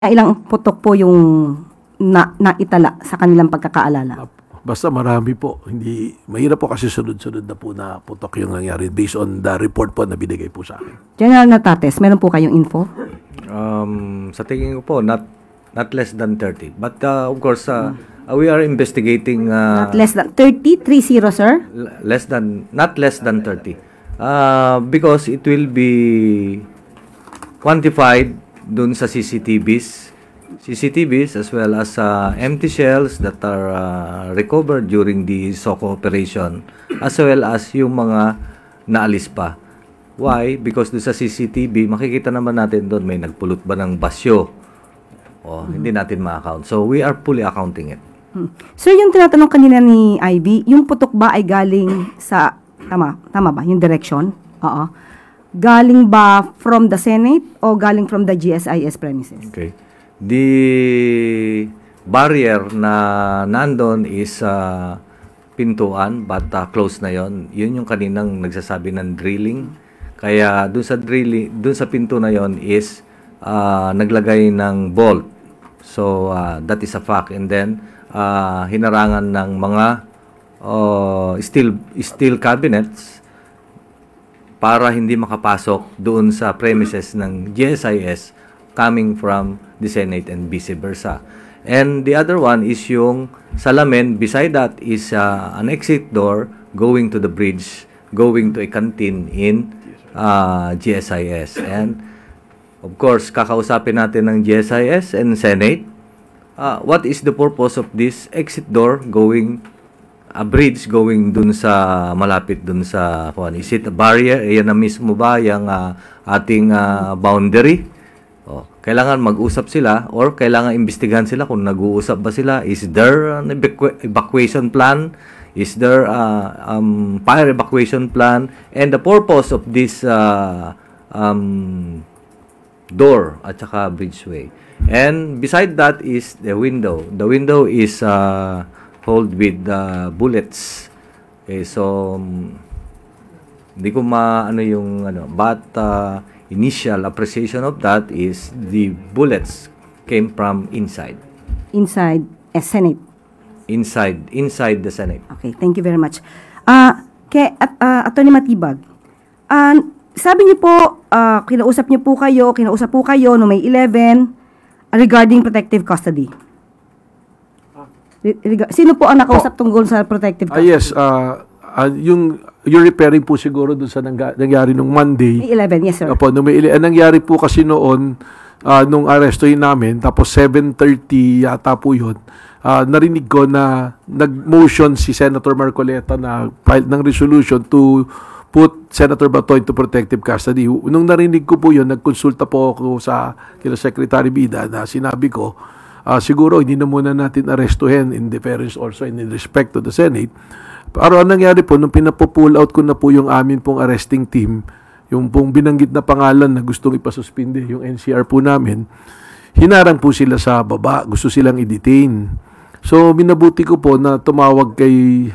Ilang putok po yung naitala sa kanilang pagkakaalala? Basta marami po. Hindi, mahirap po kasi sunod-sunod na po na putok yung nangyari based on the report po na binigay po sa akin. General Natates, meron po kayong info? Sa tingin ko po, not less than 30. But of course, we are investigating... Not less than 30? 30, sir? Not less than 30. Because it will be quantified dun sa CCTVs as well as empty shells that are recovered during the SOCO operation, as well as yung mga naalis pa. Why? Because doon sa CCTV, makikita naman natin doon may nagpulot ba ng basyo. Hindi natin ma-account. So, we are fully accounting it. Sir, yung tinatanong kanina ni Ivy, yung putok ba ay galing sa, tama ba, yung direction? Oo. Galing ba from the Senate o galing from the GSIS premises? Okay. The barrier na nandun is pintuan, but close na yon. Yun yung kaninang nagsasabi ng drilling. Kaya dun sa pinto na yon is naglagay ng bolt. So that is a fact. And then hinarangan ng mga steel cabinets para hindi makapasok doon sa premises ng GSIS coming from the Senate and vice versa. And the other one is yung salamin. Beside that is an exit door going to the bridge, going to a canteen in GSIS. And of course, kakausapin natin ng GSIS and Senate. What is the purpose of this exit door going a bridge going dun sa malapit dun sa is it a barrier? Ayan na mismo ba yung ating boundary? Kailangan mag-usap sila or kailangan imbestigahan sila kung nag-uusap ba sila. Is there an evacuation plan? Is there fire evacuation plan? And the purpose of this door at saka bridgeway. And beside that is the window. The window is hold with bullets. Okay, so hindi ko maano yung but initial appreciation of that is the bullets came from inside a Senate. Inside the Senate. Okay, thank you very much. Attorney Matibag, sabi niyo po, kinausap po kayo no May 11 regarding protective custody. Sino po ang nakausap tungkol sa protective custody? Yes, you're referring po siguro doon sa nangyari nung Monday. May 11, yes sir. Opo, nangyari po kasi noon nung arrestuhin namin, tapos 7:30 yata po yun. Narinig ko na nag-motion si Senator Marcoleta na file ng resolution to put Senator Bato into protective custody. Nung narinig ko po yun, nagkonsulta po ako kila Secretary Bida na sinabi ko, siguro hindi na muna natin arrestuhin in deference also in respect to the Senate. Pero ang nangyari po, nung pinapull out ko na po yung amin pong arresting team, yung pong binanggit na pangalan na gustong ipasuspinde, yung NCR po namin, hinarang po sila sa baba, gusto silang i-detain. So, minabuti ko po na tumawag kay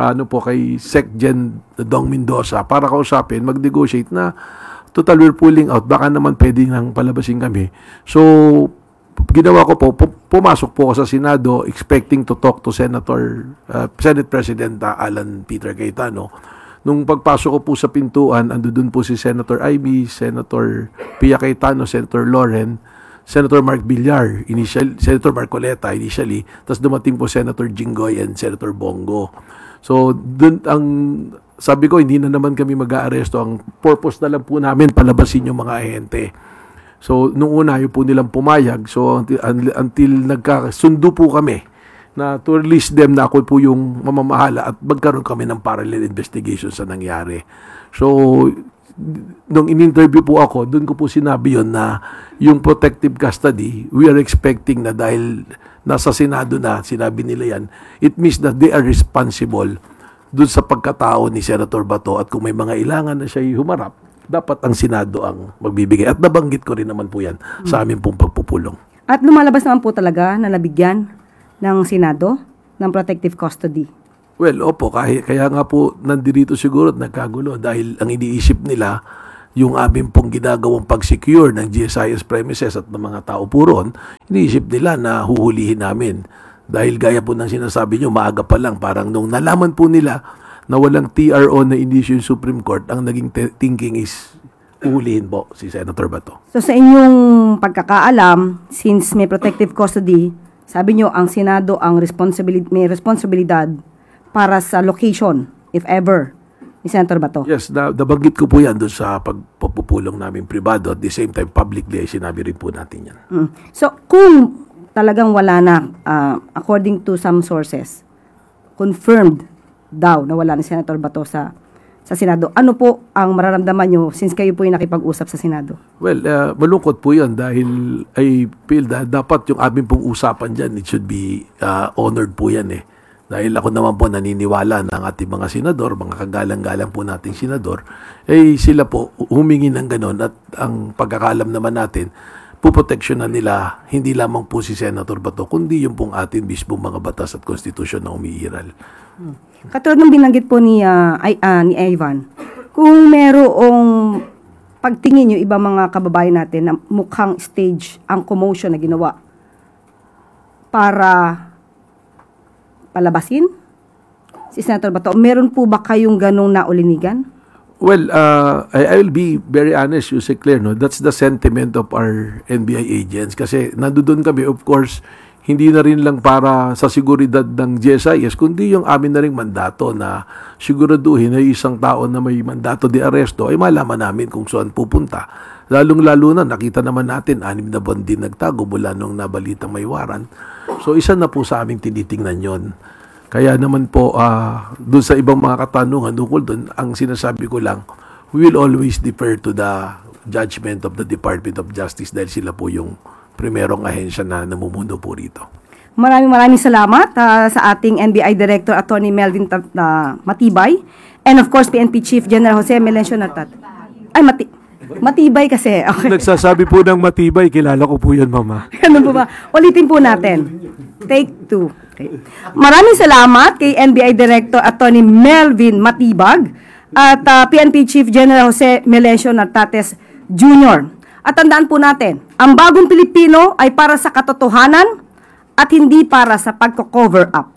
SecGen Dong Mendoza para kausapin, mag-negotiate na total we're pulling out, baka naman pwede nang palabasin kami. So, ginawa ko po, pumasok po ako sa Senado expecting to talk to Senate President Alan Peter Cayetano. Nung pagpasok ko po sa pintuan, ando dun po si Senator Ivy, Senator Pia Cayetano, Senator Loren, Senator Mark Villar, Senator Marcoleta initially, tapos dumating po Senator Jinggoy and Senator Bongo. So, dun sabi ko, hindi na naman kami mag-aaresto. Ang purpose na lang po namin, palabasin yung mga ahente. So, nung una, yung po nilang pumayag. So, until nagkasundo po kami na to release them na ako po yung mamamahala at magkaroon kami ng parallel investigation sa nangyari. So, nung in-interview po ako, doon ko po sinabi yon na yung protective custody, we are expecting na dahil nasa Senado na, sinabi nila yan, it means that they are responsible doon sa pagkatao ni Senator Bato at kung may mga ilangan na siya humarap, dapat ang Senado ang magbibigay. At nabanggit ko rin naman po yan sa amin pong pagpupulong. At lumalabas naman po talaga na nabigyan ng Senado ng protective custody. Well, opo, kaya nga po nandirito siguro at nagkagulo dahil ang iniisip nila yung amin pong ginagawang pag-secure ng GSIS premises at ng mga tao po ron, iniisip nila na huhulihin namin. Dahil gaya po ng sinasabi nyo, maaga pa lang, parang nung nalaman po nila na walang TRO na in-issue yung Supreme Court, ang naging thinking is uhulihin po si Senator Bato. So sa inyong pagkakaalam, since may protective custody, sabi nyo ang Senado ang may responsibilidad para sa location, if ever, ni Senator Bato. Yes, nabanggit ko po yan doon sa pagpupulong namin privado. At the same time, publicly, ay sinabi rin po natin yan. So kung talagang wala na, according to some sources, confirmed daw na wala ni Senator Bato sa Senado, ano po ang mararamdaman nyo since kayo po yung nakipag-usap sa Senado? Well, malungkot po yan dahil I feel that dapat yung amin pong usapan dyan, it should be honored po yan eh. Dahil ako naman po naniniwala na ang ating mga senador, mga kagalang-galang po nating senador, eh sila po humingi ng ganon at ang pagkakalam naman natin, puproteksyonan nila hindi lamang po si Senator Bato, kundi yung pong ating mismong mga batas at konstitusyon na umiiral. Katulad ng binanggit po ni Ivan, kung merong pagtingin yung ibang mga kababayan natin na mukhang stage ang commotion na ginawa para palabasin si Senator Bato, meron po ba kayong ganong naulinigan? Well, I will be very honest, you say clear, no? That's the sentiment of our NBI agents kasi nandoon kami, of course, hindi na rin lang para sa seguridad ng GSIS, kundi yung amin na rin mandato na siguraduhin na isang tao na may mandato de aresto ay malaman namin kung saan pupunta. Lalong-lalo na, nakita naman natin, 6 na buwan din nagtago mula nung nabalitang may warrant. So, isa na po sa aming tinitingnan yon. Kaya naman po, doon sa ibang mga katanungan, tungkol doon, ang sinasabi ko lang, we will always defer to the judgment of the Department of Justice dahil sila po yung primerong ahensya na namumuno po rito. Maraming salamat sa ating NBI Director Attorney Melvin Matibay and of course PNP Chief General Jose Melencio Nartat. Ay, Matibay kasi. Okay. Nagsasabi po ng matibay, kilala ko po yun, Mama. Ano po ba? Ulitin po natin. Take 2. Okay. Maraming salamat kay NBI Director Attorney Melvin Matibag at PNP Chief General Jose Melencio Nartates Jr. At tandaan po natin, ang bagong Pilipino ay para sa katotohanan at hindi para sa pagko-cover up.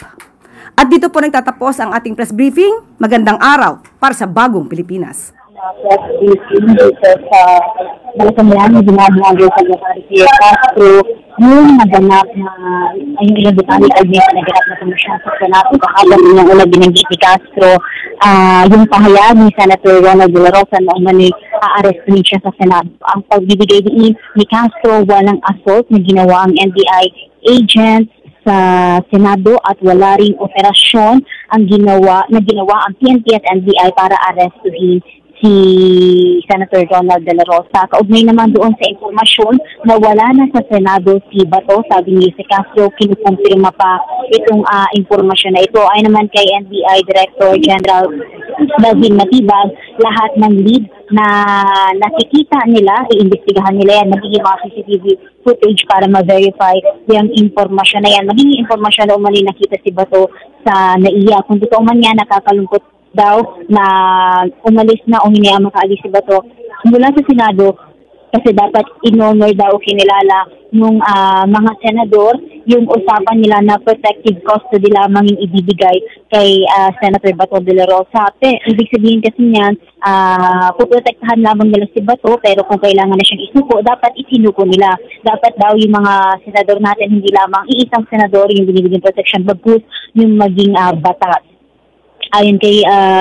At dito po nagtatapos ang ating press briefing. Magandang araw para sa bagong Pilipinas. Press briefing dito sa Malacanang, ginagawa sa Secretary Castro, yung naganap na yung ilang Botanic Admit na naganap na komisyon sa Senado. Kakala ng una binanggit ni Castro, yung pahayag ni Senator Ronald De La Rosa na umani a-arrest rin siya sa Senado. Ang pagbibigay ni Castro, walang assault na ginawa ang NBI agents sa Senado at wala ring operasyon ang ginawa ang PNP at NBI para arrestuhin si Senator Ronald De La Rosa. Kaugnay naman doon sa informasyon na wala na sa Senado si Bato, sabi ni si Castro, kinukumpirma pa itong informasyon na ito. Ay naman kay NBI Director General Melvin Matibag, lahat ng lead na nakikita nila, iimbestigahan nila yan, magiging mga CCTV footage para ma-verify yung informasyon na yan. Magiging informasyon na umali nakita si Bato sa NAIA. Kung totoo man nga, nakakalungkot daw na umalis na o hindi makaalis si Bato mula sa Senado kasi dapat in-honor daw kinilala ng mga senador yung usapan nila na protective custody lamang yung ibibigay kay Senator Bato de la Rosa. Ibig sabihin kasi niyan, puprotektahan lamang nila si Bato pero kung kailangan na siyang isuko, dapat isinuko nila. Dapat daw yung mga senador natin hindi lamang iisang senador yung binibigyan protection bagkus yung maging batas. Ayon kay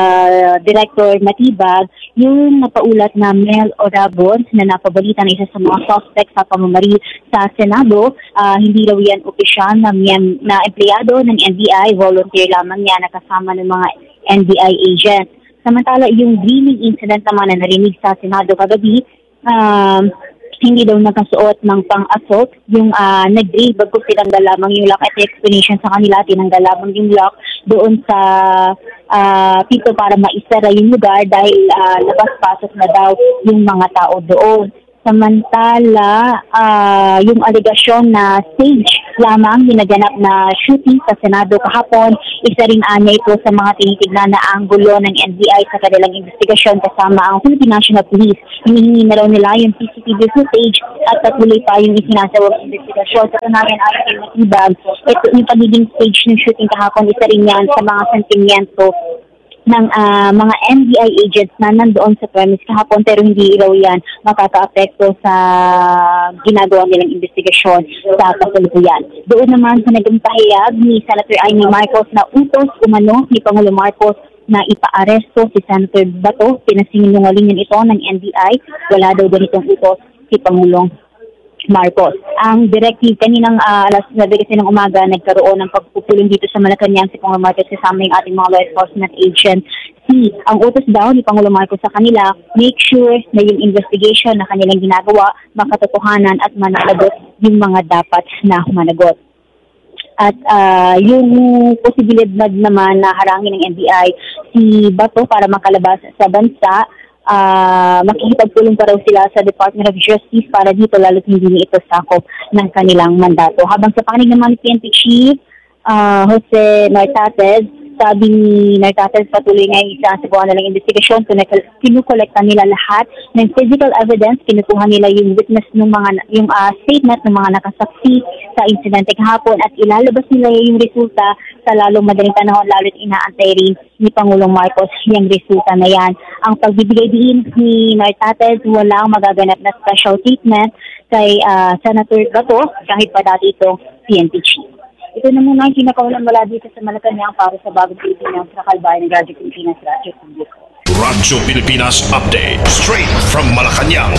Director Matibag, yung napaulat na Mel Orabon na napabalita ng isa sa mga suspect sa pamamari sa Senado, hindi raw yan opisyal na empleyado ng NBI, volunteer lamang yan nakasama ng mga NBI agents. Samantala, yung drilling incident naman na narinig sa Senado kagabi, hindi daw nakasuot ng pang-assault. Yung nag-drill, bago tinanggal lamang yung lock. At explanation sa kanila, tinanggal lamang yung lock doon sa pito para maisara yung lugar dahil labas-pasok na daw yung mga tao doon. Samantala, yung alegasyon na stage lamang ginaganap na shooting sa Senado kahapon, isa rin anya ito sa mga tinitignan na anggulo ng NBI sa kanilang investigasyon kasama ang Philippine National Police. Hinihingi na raw nila yung CCTV footage at patuloy pa yung isinasawang investigasyon. Sa kanayan ayon kay Matibag, ito yung pagiging stage ng shooting kahapon, isa rin yan sa mga sentimiento ng mga NBI agents na nandoon sa premise kahapon, pero hindi raw yan makaka-apekto sa ginagawa nilang investigasyon sa kasalukuyan. Doon naman sa naging pahayag ni Senator Amy Marcos na utos umano ni Pangulo Marcos na ipaaresto si Senator Bato, pinasinungalingan ito ng NBI. Wala daw ganitong utos si Pangulong Marcos. Ang directive kaninang alas 9 kasi ng umaga nagkaroon ng pagpupulong dito sa Malacanang si Pangulong Marcos kasama yung ating mga law enforcement agent. Ang utos daw ni Pangulong Marcos sa kanila, make sure na yung investigation na kanilang ginagawa makatotohanan at manalagot yung mga dapat na managot. At yung posibilidad naman na harangin ng NBI si Bato para makalabas sa bansa, makikipagpulong pa raw sila sa Department of Justice para dito lalo't hindi ito sakop ng kanilang mandato. Habang sa panig naman ni PNP Chief Jose Nartates, sabi ni Nartates patuloy ngayon isasagawa na lang investigasyon, kinukolekta nila lahat ng physical evidence, kinukuha nila yung witness ng yung statement ng mga nakasaksi sa insidente kahapon at ilalabas nila yung resulta sa lalong madaling panahon, lalo't inaantay rin ni Pangulong Marcos yung resulta na yan. Ang pagbibigay din ni Nartates, walang magaganap na special treatment kay Senator Bato kahit pa dati itong PNP chief. Ito na muna ang kinakawalan mula dito sa Malacanang para sa Bagong Pilipinas sa Kalbayan ng Radyo Pilipinas, Radyo Pilipinas. Radyo Pilipinas Update. Straight from Malacanang.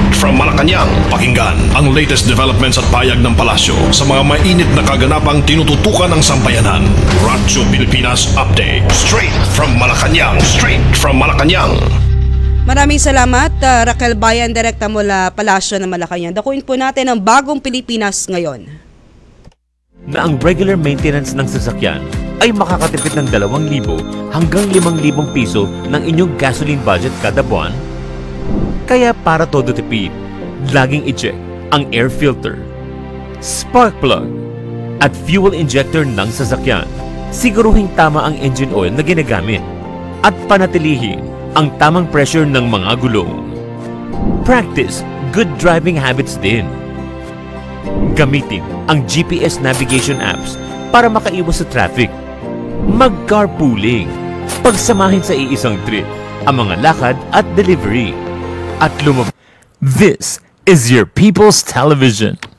Pakinggan ang latest developments at payag ng palasyo sa mga mainit na kaganapang tinututukan ng sambayanan. Radyo Pilipinas Update. Straight from Malacanang. Maraming salamat, Raquel Bayan, direkta mula Palasyo ng Malacanang. Dakuin po natin ang Bagong Pilipinas ngayon. Na ang regular maintenance ng sasakyan ay makakatipid ng 2,000 hanggang 5,000 piso ng inyong gasoline budget kada buwan? Kaya para todo tipid, laging i-check ang air filter, spark plug, at fuel injector ng sasakyan. Siguruhing tama ang engine oil na ginagamit at panatilihin ang tamang pressure ng mga gulong. Practice good driving habits din. Gamitin ang GPS navigation apps para makaiwas sa traffic. Mag-carpooling. Pagsamahin sa iisang trip ang mga lakad at delivery. At This is your People's Television.